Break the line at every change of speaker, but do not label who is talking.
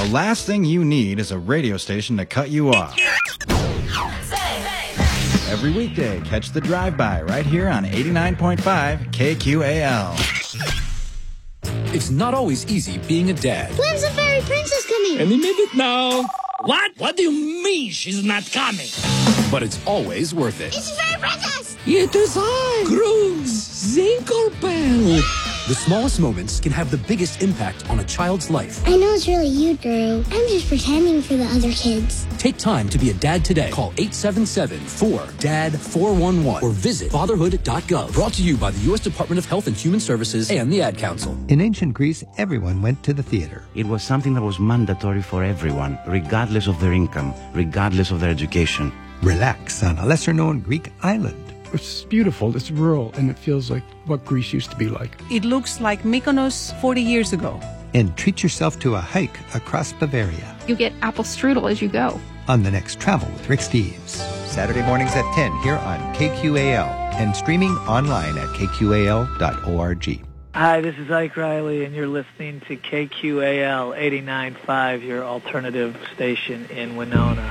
The last thing you need is a radio station to cut you off. Every weekday, catch the drive-by right here on 89.5 KQAL.
It's not always easy being a dad.
When's the fairy princess coming?
Any minute now.
What? What do you mean she's not coming?
But it's always worth it.
It's the fairy princess!
It is I, Grooves Zinklebell.
The smallest moments can have the biggest impact on a child's life.
I know it's really you, Drew. I'm just pretending for the other kids.
Take time to be a dad today. Call 877-4DAD-411 or visit fatherhood.gov. Brought to you by the U.S. Department of Health and Human Services and the Ad Council.
In ancient Greece, everyone went to the theater.
It was something that was mandatory for everyone, regardless of their income, regardless of their education.
Relax on a lesser-known Greek island.
It's beautiful, it's rural, and it feels like what Greece used to be like.
It looks like Mykonos 40 years ago.
And treat yourself to a hike across Bavaria.
You get apple strudel as you go.
On the next Travel with Rick Steves. Saturday mornings at 10 here on KQAL and streaming online at kqal.org.
Hi, this is Ike Riley, and you're listening to KQAL 89.5, your alternative station in Winona.